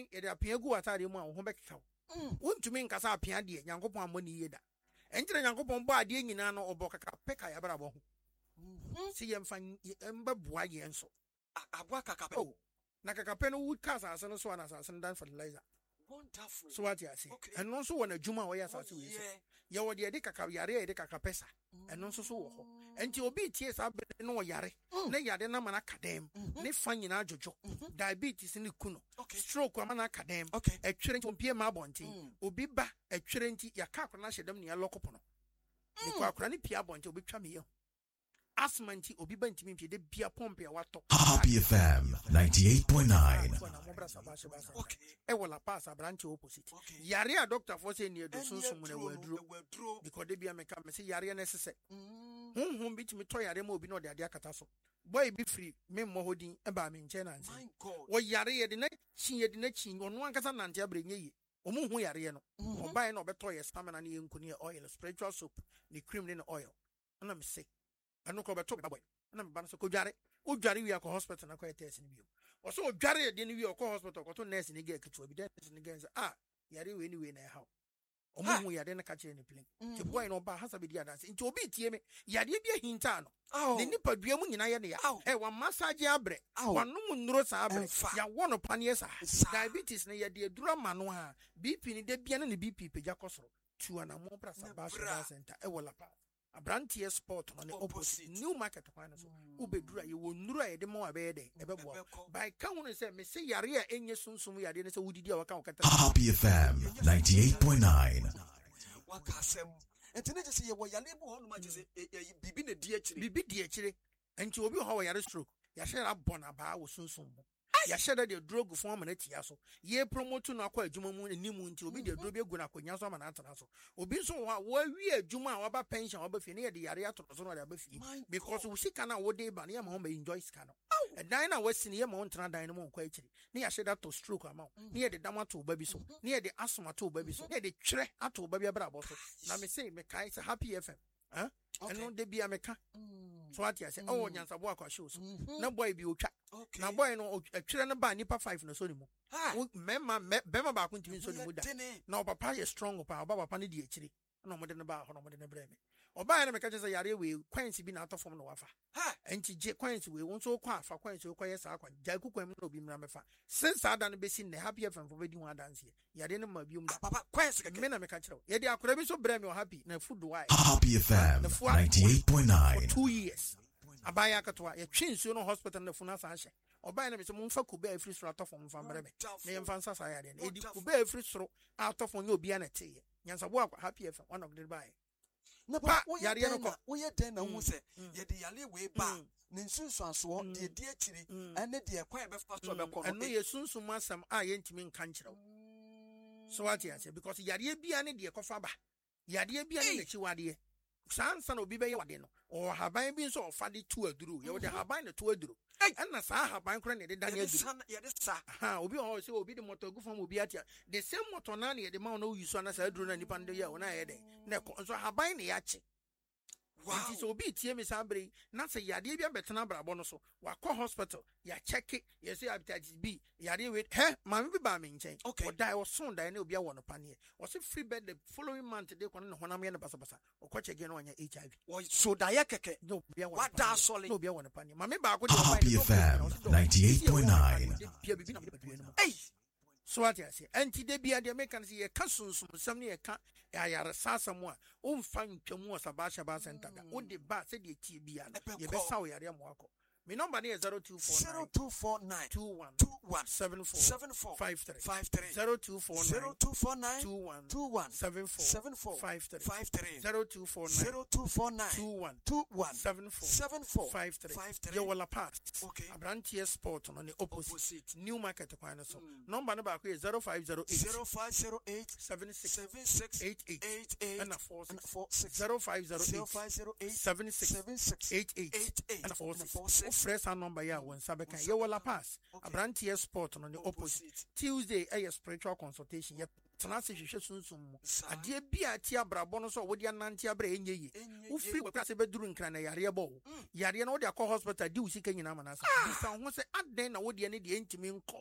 Adwen ye de apia gu atade mu a wo ho bekeka wo wontumi nkasa apia de Nyankopon amoni ye da enjire Nyankopon bo ade nyina no obo kaka peka ya bra bo ho si yemfa mbabua ye nso Abwa kakape. oh na kaka pe no wood kasa asase so na asase no dan fertilizer Wonderful. so what you say Okay. eno nso wona adwuma wo ya asase we so ye wo de kaka yare ye de kaka pesa eno nso so wo ho enti obi tie sa be no yare na yare na mana kadem ne fa nyina adwojo diabetes ni kuno Okay. stroke amana kadem Okay. etwere nti ompie ma bonten obi ba etwere nti ya ka akora na hyedam ne ya lokopo no ne kwa akora ne pia bonten obi twa me ye asthma nti obi ba ntimi mpie de bia pompe ya wato Happy FM 98.9. Okay. e wala pass abranche opposite Okay. yare a doctor for say ne do sunsun mu na Waduro. waduro because de bia meka me say yare na sese honhom bitimi to yare ma obi na ode ade akata so boy bi free me mo hodin e ba me nche na nse My God. wo yare ye de na chi ono ankasa nante abranye yi omu hu yare no obae na obeto ye stamina na ye nkuni oil spiritual soap ni cream ni oil na me say anu ko beto ba boy na me ba no so ko dware o dware wi akọ hospital na ko test ni bio o so o dware ye de ni wi akọ hospital ko to nurse ni ge ketu obi nurse ni ge say yare we ni we na ha omu hu yare na ka kire ni plane ti boy no ba hasa be di adanse nti obi tie me yare bi ahinta no Oh. ne nipa dua mu nyina ye ne ya Ow. wa massage abre Ow. wa no nnuro sa abre Emfa. ya wo no paneɛ sa Sa. diabetes ne ye de adura ma no a BP ni de bia na ne BP pagya kɔsoro tu ana mo bra sa ba bra. center e wala pa abrantie sport no ne opposite new market kwan no so ubedura ye wo nnuro a ye de mo abɛyɛ de ɛbɛboa Ɛbɛkɔ. by ka hu ne sɛ me se yare a enye sunsum yare ne sɛ wudidi a waka wakata Happy FM 98.9. Wakasem. Enti ne jese ye wo yale bu ho no ma jese bibi na di akiri. bibi di akyire nti obi ho yare stroke ya hyɛ abɔ na ba wo sunsum mo ya hyɛ da de drug fo ama na tia so ye promote no akɔ adwuma mu ni mu nti obi de drug bi egu na akonya so ama na atena so obi nso ho a wo awie adwuma a waba pension waba fie ne ye de yare ato so no de aba fie My because wo sika na wo de ba ne ma ho ma enjoy sika no dan na wasi ne ye ma ho ntena dan no mo nkɔ akyire ne ya hyɛ da to stroke ama ne ye de dam ato ba bi so ne ye de asthma ato ba bi so ne ye de twere ato ba bi abra bo so na me say me kai say happy fm huh eno de bia meka so ati ase oh nyansa bo akwa show so na boy bi otwa Okay. na boy no atwere no ba nipa 5 no so ni mu Ha. bema ba ko ntimi so ni mu da Tene. na papa ye strong pa oba papa ne di akire na mo de ne ba ho na mo de ne brɛ me oba na meka kyerɛ sɛ yare we kwansi bi na atɔfom no wafa Ha. enti je kwansi we won so kɔ afa kwansi kɔ yɛ saa kwan gya ku kwan mu na obi mra mefa since ada no besi ne happy fm for bedi ho adanse yare ne ma biom da Papa kwes keke. me na meka kyerɛ ye de akora bi so brɛ me o happy na food why Happy FM for 98.9. 2 years abaya akatoa ye twe nsuo no hospital na funa sa ahye obaya na me se mo mfa kube afiri soro atofo mfa mbrɛ me na ye mfa nsa sa ya de na edi kube afiri soro atofo nye obi na teye nyansa bo akwa happy fm one of the buy Na Pa, wo yare yare no no kɔ. wo ye den na hu se ye de yale we ba ne nsunsuanso de di akiri ene de kwan be fa so be kɔ eno ye sunsum asam a ye ntimi nka nkyerɛw so what you say because yare bia ne de kofa ba yare bia ne lechi wade sansa na obi be ye wade no o haban bi nso ofa de tu aduru ye wode haban ne tu aduru ɛna saa haban kora ne de dan aduru ye de sa. ha obi ho se obi de motor gu fam obi atia the same motor na ne de ma no use na saa aduru na nipa ndo ye na ye de na ko so haban ne ya che Wow. nti so obi tie me saa bere na sɛ yade bi abɛtena brabɔ no so wakɔ hospital ya check it ya say hepatitis B yade we maame bi ba me nkyɛn Okay. ɔda ɔson da na obi awɔ no paneɛ ɔse free bed the following month de kɔ ne honam yɛ no basabasa ɔkɔ check no ɔnya HIV Wo so da ye keke. na obi awɔ no Wada paneɛ. asɔle. na obi awɔ no paneɛ maame baako de Happy FM 98.9. bia bibi na de badua no mu Hey. so what you say anti de bia de make kan say ye ka sunsum sam ne ye ka ayare sasam a o mfa ntwamu o sabasha ba center da o de ba se de tie bia no ye be saw yare mo akọ me number ne 0249 0249 21 21 74 74 53 53 0249 0249 21 21 74 74 53 53 0249 0249 21 21 74 74 53 53 ye wala pass Okay. abrantie sport no ne opposite Opposite. new market kwan no so number no ba ko 0508 0508 76 76 88 88 and a 46 46 0508 0508 76 76 88 88 and a 46 46 fresh number ya won sabeka ye wala pass abrantie sport no ne opposite Tuesday spiritual consultation ye tena se hwehwe sunsum mu ade bia ti abrabo no so wo de anante abra enye yi wo free kwa se beduru nkra na yare bo yare no wo de akọ hospital di usika nyina manasa bisa ho se aden na wo de ne de entimi nkọ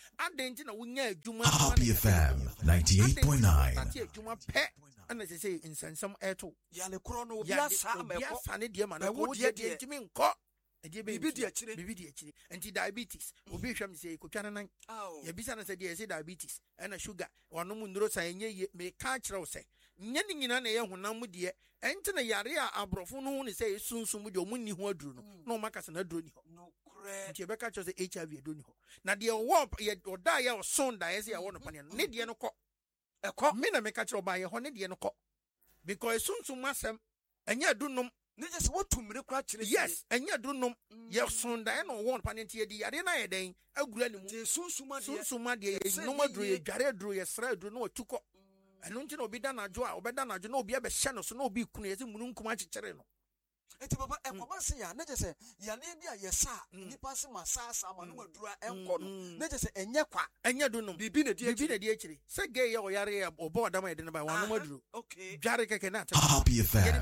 adentin na wonya adwuma Happy FM 98.9. tate adwuma pɛ ana se say insensam eto yale kro no obi ya asa ameko asa ne die ma na Ɛwo wo deɛ die deɛ. ntimi nkɔ ɛdie bɛ Bibi di akyire. bibi di akyire nti diabetes obi hwam se ko twa nan aw ya bisa na se die se diabetes ɛna sugar wɔnom nduro sa enye ye me ka kyerɛ wo sɛ nye ne nyina na yɛ honam mu die ɛnte na yare a abrɔfo no ho ne sɛ esunsum de ɔmo ni ho aduro no na ɔmo akasa na aduro ni hɔ no kre nti ɛbɛka kyerɛ sɛ HIV aduro ni hɔ na deɛ ɔda yɛ ɔson da yɛ sɛ yɛwɔ no paneɛ no ne deɛ no kɔ ɛkɔ me na meka kyerɛ ɔba yɛ hɔ ne deɛ no kɔ because esunsum asɛm ɛnyɛ adunom ne just what to mmere kra kyerɛ yes ɛnyɛ adunom yɛ son da yɛ na ɔwɔ no paneɛ nti yɛde yare na yɛ dɛn agura ne mu te sunsuma de sunsuma deɛ yɛ nom aduro yɛ dware aduro yɛ sra aduro na watu kɔ ɛno nti na obi da n'adwo a ɔbɛda n'adwo na obi abɛhyɛ no so na obi kunu yɛ sɛ mununkum akyekyere no eti papa ɛkɔba se ya ne just yale bi a yɛsa nipa se ma sa ma no madura ɛnkɔ no ne just ɛnyɛ kwa ɛnyɛ adunom bibi na di bibi na di akyire sɛ gay yɛ ɔyare yɛ ɔbɔ ɔdama yɛ de no ba wɔn nom aduro okay dware kɛkɛ na ate Happy FM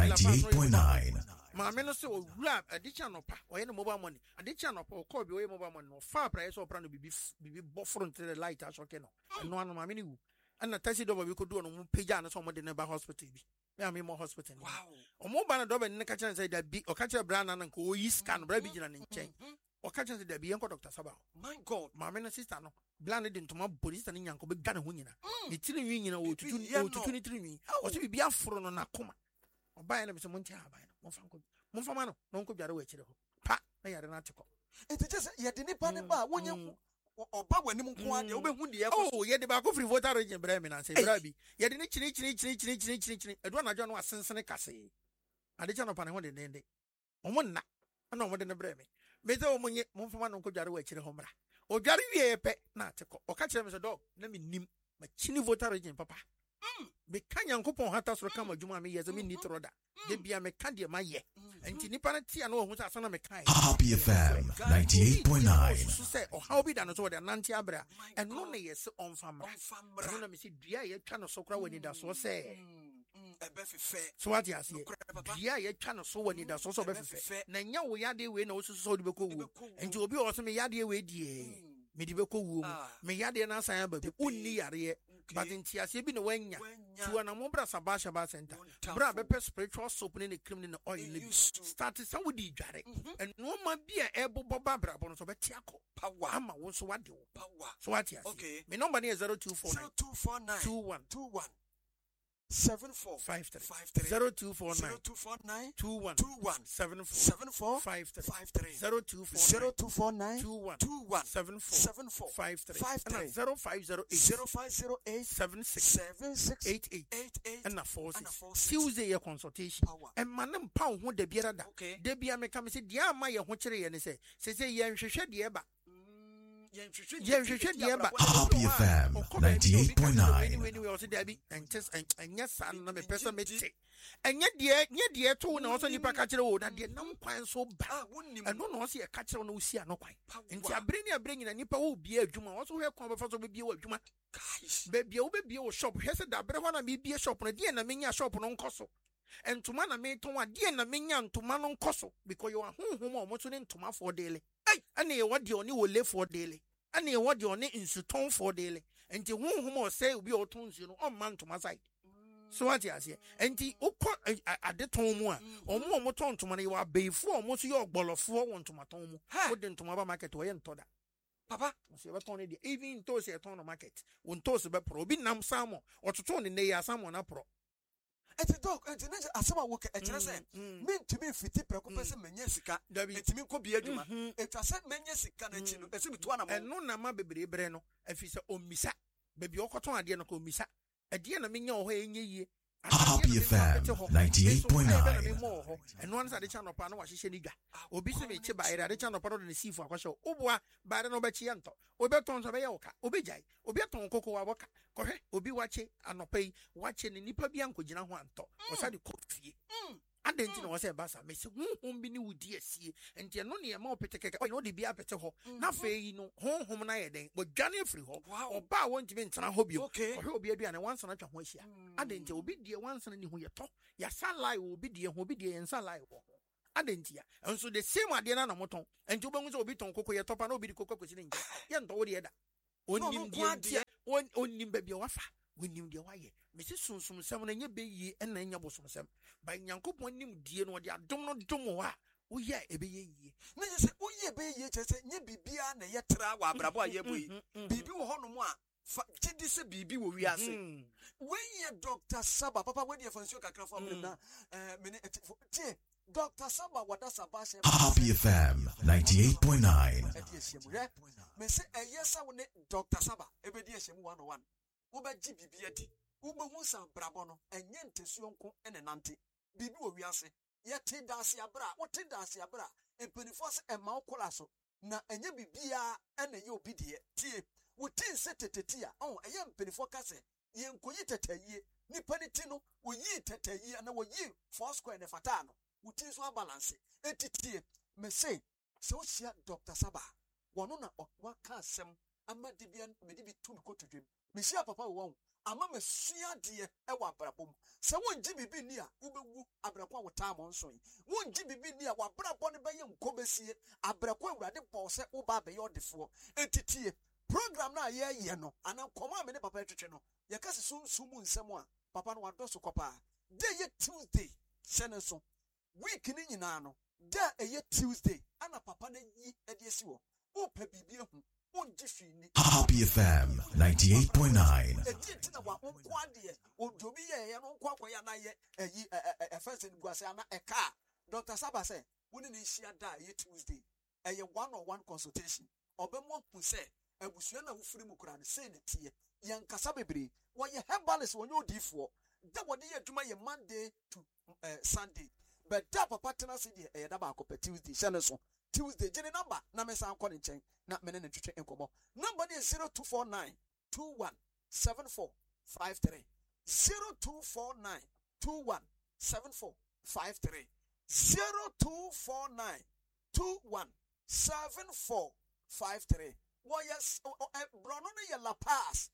98.9. maame no sɛ owura adekyi anɔpa ɔyɛ no mobile money adekyi anɔpa ɔkɔɔ bi ɔyɛ mobile money no ɔfa praeɛ sɛ ɔpra no bibi bɔ foro ntere light asɔke no ɛno ano maame no wu ɛna taxi dɔba bi kɔdu ɔno mu pagya no sɛ ɔmode ne ba hospital bi me ame mɔ hospital no wow ɔmo ba no dɔba ne ka kyerɛ sɛ dabi ɔka kyerɛ bra na nka ɔyi scan no bra bi gyina ne nkyɛn ɔka kyerɛ sɛ dabi yɛnkɔ Dr. Saba my god maame no sister no bla no de ntoma bɔ sister no nyanko bɛdwa ne ho nyina ne tiri nwi nyina Bibi yɛ no. ɔtutu ne tiri nwi ɔsɛ biribi aforo no nakoma ɔbaeɛ no mesɛ monte haban no momfa ma no na ɔnkɔ dware wɔ akyire hɔ pa na yare no ate kɔ eti just yɛde nipa ne ba wonye ɔba w'anim nko ade wobɛhu deɛ ɛkɔ oh yɛde baako firi voter region brɛ me nansɛ bra bi yɛde ne kyini ɛdu anadwo no asensene kasee ade kyɛ no pa ne ho dendende ɔmo nna ɛna ɔmo de ne brɛ me mɛsɛ ɔmo nye momfa ma no nkɔ dware wɔ akyire hɔ mmra ɔdware wie pɛ na ate kɔ ɔka kyerɛ me sɛ dɔg na mennim makyini voter region papa meka nyankopɔn hata soro ka ma adwuma a meyɛ sɛ menni torɔ da da bia meka deɛ mayɛ nti nnipa no tea na wɔhu sɛ asa na mekae Happy FM 98.9. so sɛ ɔhaw bi da no so wɔde anante abrɛ a ɛno na yɛ sɛ ɔmfa mmra ɔmfa ɛno mmra na mesɛ dua a yɛtwa no so kora wɔ anidasoɔ sɛ ɛbɛ fefɛ so wate aseɛ Nokorɛ, papa. dua a yɛtwa no so wɔ anidasoɔ sɛ ɔbɛfefɛ na ɛnyɛ wo yadeɛ wei na wosusu sɛ wode bɛkɔ wuo nti obi wɔ so me yadeɛ wei deɛ mede bɛkɔ wuo mu Ah. me yadeɛ no asan aba bi wonni yareɛ but nteaseɛ bi na woanya tiwa na mo bra Sabaa Shaba Center bra bɛpɛ spiritual soap ne ne cream ne ne oil ne bi start sɛ wode dware ɛnoɔma bi a ɛbobɔ ba brabɔ no so bɛte akɔ power ama wo nso wade wo power so wate aseɛ okay me number ne yɛ 0249 0249 21 21 74 53 53 0249 0249 21 21 74 74 53 53 0249 0249 21 21 74 74 53 53 and 0508 0508 76 76 88 88 and and 46 46 Tuesday yɛ consultation power ɛma ne mpa wo ho da biara da okay da bia meka me sɛ deɛ ama yɛ ho kyerɛ yɛ ne sɛ sɛ yɛnhwehwɛ deɛ ba yɛnhwehwɛ deɛ ba Happy FM 98.9. ɔsɛ dabi ɛnyɛ saa no na mepɛ sɛ mete ɛnyɛ deɛ to wo na ɔsɛ nnipa ka kyerɛ wo na deɛ nam kwan so ba ɛno na ɔsɛ yɛka kyerɛ wo na wosi ano kwan nti abere ne abere nyina nnipa wobie adwuma wɔso hwɛ kwan bɛfa so wobɛbie wɔ adwuma baabia wobɛbie wɔ shop hwɛ sɛ daberɛ hɔ na mebie shop no deɛ na menya shop no nkɔ so ntoma na metɔn a deɛ na menya ntoma no nkɔ so because yɛwɔ ahohom a ɔmo so ne ntomafoɔ deele ɛne yɛwɔ deɛ ɔne wɔlefoɔ deele ɛne yɛwɔ deɛ ɔne nsutɔnfoɔ deele nti honhom a ɔsɛ obi a ɔtɔn nsuo no ɔmma ntoma side so wate aseɛ nti wokɔ adetɔn mu a ɔmo a ɔmotɔn ntoma no yɛwɔ abayifoɔ a ɔmo so yɛ ɔgbɔlɔfoɔ wɔ ntomatɔn mu wode ntoma ba market wɔyɛ ntɔ da papa so yɛbɛtɔn no deɛ even ntɔɔsi yɛtɔn no market wo ntɔɔsi bɛporɔ obi nam salmon ɔtotɔn ne nnɛ yi asalmon no aporɔ ɛti dɔk ɛti ne asɛm a woka ɛkyerɛ sɛ mentumi mfiti prɛko pɛ sɛ manya sika Dabi. ɛtumi nkɔ bia adwuma ɛtwa sɛ manya sika no akyi no ɛsɛ metoa na ɛno na ma bebree berɛ no ɛfiri sɛ ɔmmisa baabi a ɔkɔtɔn adeɛ no ka ɔmmisa ɛdeɛ na menya wɔ hɔ a ɛnyɛ yie Happy FM 98.9. ɛno ano sɛ ade kyɛ anɔpa na wahyehyɛ ne dwa obi sɛ mekye baerɛ ade kyɛ anɔpa no de ne siifo akɔhyɛ wo woboa baerɛ no wobɛkyeɛ ntɔ wobɛtɔn nso bɛyɛ wo ka wobɛgyae obi atɔn koko wabɔka kɔhwɛ obi wakye anɔpa yi wakye ne nnipa bi ankɔgyina ho antɔ ɔsa de kɔ fie adɛn nti na wɔ sɛ ɛba saa mɛsɛ honhom bi ne wodi asie nti ɛno ne ɛma wopete kɛkɛ ɔyɛ wode bi apete hɔ na afei no honhom no ayɛ dɛn wɔdwane afiri hɔ ɔba a wɔntumi ntena hɔ bio Okay. ɔhwɛ obi aduane wansana atwa ho ahyia adɛn nti obi deɛ wansana ne ho yɛtɔ yɛsa lie wɔ obi deɛ ho obi deɛ yɛnsa lie wɔ ho adɛn nti a nso the same adeɛ no na motɔn nti wobɛhu sɛ obi tɔn koko yɛtɔ pa na obi de koko akɔsi ne nkyɛn yɛntɔ wo deɛ da onim baby wafa wonim de waye me se sunsum sem na nya be yi na nya bosom sem ba Nyankopon nim die no de adom no dom wo a wo ye ebe ye yi na je se wo ye be ye che se nya bibia na ye tra wa abrabo a ye boyi bibi wo ho no mo a gidi se bibi wo wi ase when ye Dr. Saba papa we de fansuo kakra fo na me tie Dr. Saba wada Saba she Happy FM 98.9 me se yes we ne Dr. Saba ebe di ehye mu 101 wo ba gi bibia di wo ba hu san brabo no enye ntesuo nko ene nante bibi wo wi ase ye te dase abra wo te dase abra empenifo se ema okola so na enye bibia ene ye obi de tie wo tin se teteti a eye empenifo ka se ye nkoyi tetayie nipa ni ti no wo yi tetayie na wo yi four square ne fata no wo tin so balance etitie me say so sia Dr. Saba wono na waka asem ama dibia me dibi tum ko tudwem me sia papa wo ama me sua de e wa abrabom se wonji bibi ni a ubewu abrako a wota mo nso yi wonji bibi ni a wa abrabo ne beye nkobesie abrako awurade bo se wo ba be yodefo etitie program na ye no ana koma me ne papa etwetwe no ye ka se sunsumu nsem a papa no wadoso kopa de ye Tuesday sene so week ni nyina no de ye Tuesday ana papa na yi ede esi wo wo pa bibi ehu wonji fi ni Happy FM 98.9 edi na wa nkwa de odobi ye no nkwa kwa ya na ye eyi efense ni guase ana eka Dr. Saba say woni ni hia da ye Tuesday eye one-on-one consultation obemo pu say abusua na wofiri mu kura ne say ne tie ye nkasa bebre wo ye herbalist wonye odifo da wode ye adwuma ye Monday to Sunday but da papa tena se de eye da ba akopɛ Tuesday hye ne so Tuesday jene number na me san kɔ ne nkyɛn na me ne ne twetwe enkomo number is 0249 217453 0249 217453 0249 217453 Yes, Brono ye La Paz